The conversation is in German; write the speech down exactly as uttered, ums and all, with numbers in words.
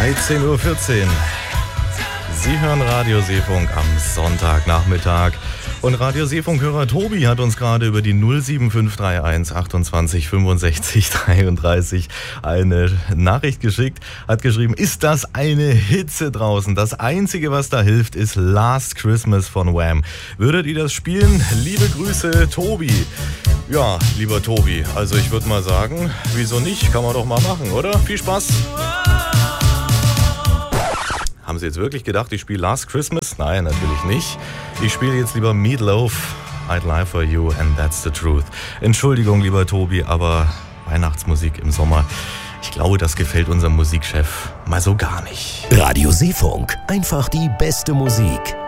dreizehn Uhr vierzehn. Sie hören Radio Seefunk am Sonntagnachmittag. Und Radio Seefunk-Hörer Tobi hat uns gerade über die null sieben fünf drei eins achtundzwanzig fünfundsechzig dreiunddreißig eine Nachricht geschickt, hat geschrieben, ist das eine Hitze draußen? Das Einzige, was da hilft, ist Last Christmas von Wham. Würdet ihr das spielen? Liebe Grüße, Tobi. Ja, lieber Tobi, also ich würde mal sagen, wieso nicht? Kann man doch mal machen, oder? Viel Spaß! Haben Sie jetzt wirklich gedacht, ich spiele Last Christmas? Nein, natürlich nicht. Ich spiele jetzt lieber Meatloaf, I'd Lie For You and That's The Truth. Entschuldigung, lieber Tobi, aber Weihnachtsmusik im Sommer, ich glaube, das gefällt unserem Musikchef mal so gar nicht. Radio Seefunk, einfach die beste Musik.